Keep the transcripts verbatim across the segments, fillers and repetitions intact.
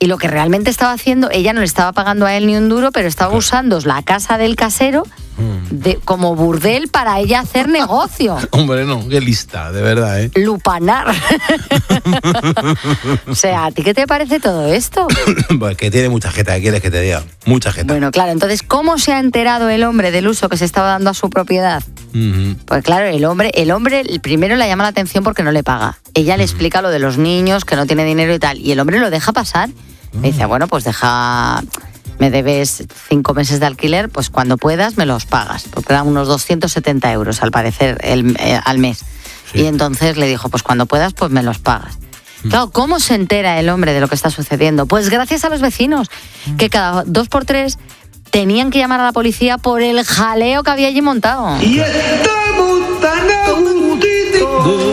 Y lo que realmente estaba haciendo, ella no le estaba pagando a él ni un duro, pero estaba claro. usando la casa del casero de, como burdel para ella hacer negocio. Hombre, no, qué lista, de verdad, ¿eh? Lupanar. O sea, ¿a ti qué te parece todo esto? Pues que tiene mucha jeta, ¿qué quieres que te diga? Mucha jeta. Bueno, claro, entonces, ¿cómo se ha enterado el hombre del uso que se estaba dando a su propiedad? Uh-huh. Pues claro, el hombre, el hombre el primero le llama la atención porque no le paga. Ella uh-huh. le explica lo de los niños, que no tiene dinero y tal, y el hombre lo deja pasar. Uh-huh. Le dice, bueno, pues deja... me debes cinco meses de alquiler, pues cuando puedas me los pagas, porque eran unos doscientos setenta euros al parecer el, eh, al mes. Sí. Y entonces le dijo, pues cuando puedas, pues me los pagas. Mm. Claro, ¿cómo se entera el hombre de lo que está sucediendo? Pues gracias a los vecinos, mm. que cada dos por tres tenían que llamar a la policía por el jaleo que había allí montado. Y estamos tan a gustito.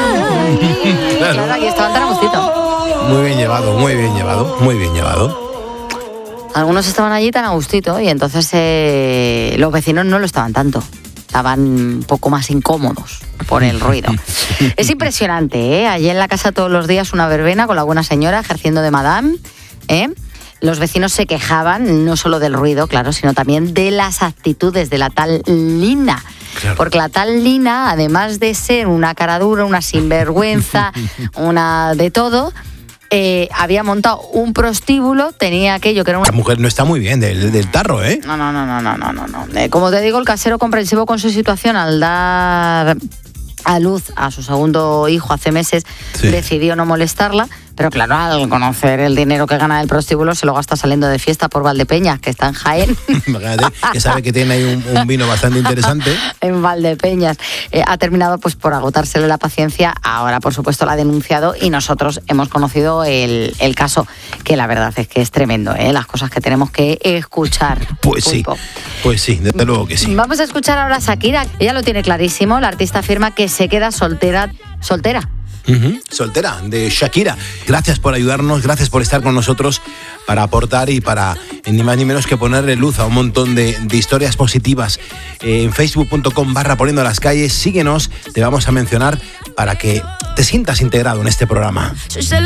Ay, claro, aquí estaban tan a gustito. Muy bien llevado, muy bien llevado, muy bien llevado. Algunos estaban allí tan a gustito y entonces eh, los vecinos no lo estaban tanto. Estaban un poco más incómodos por el ruido. Es impresionante, ¿eh? Allí en la casa todos los días una verbena con la buena señora ejerciendo de madame, ¿eh? Los vecinos se quejaban no solo del ruido, claro, sino también de las actitudes de la tal Lina. Claro. Porque la tal Lina, además de ser una cara dura, una sinvergüenza, una de todo... Eh, había montado un prostíbulo, tenía aquello que era una... La mujer no está muy bien del, del tarro, ¿eh? No, no, no, no, no, no, no. Eh, como te digo, el casero comprensivo con su situación al dar a luz a su segundo hijo hace meses, sí. decidió no molestarla, pero claro, al conocer el dinero que gana el prostíbulo se lo gasta saliendo de fiesta por Valdepeñas, que está en Jaén. Que sabe que tiene ahí un, un vino bastante interesante. En Valdepeñas. Eh, ha terminado pues por agotársele la paciencia, ahora por supuesto la ha denunciado y nosotros hemos conocido el, el caso, que la verdad es que es tremendo, ¿eh? Las cosas que tenemos que escuchar. Pues Pulpo. sí, pues sí, desde luego que sí. Vamos a escuchar ahora a Shakira, ella lo tiene clarísimo, la artista afirma que se queda soltera, soltera. Uh-huh. Soltera, de Shakira. Gracias por ayudarnos, gracias por estar con nosotros para aportar y para ni más ni menos que ponerle luz a un montón de, de historias positivas. Eh, en facebook punto com barra poniendo las calles, síguenos, te vamos a mencionar para que te sientas integrado en este programa.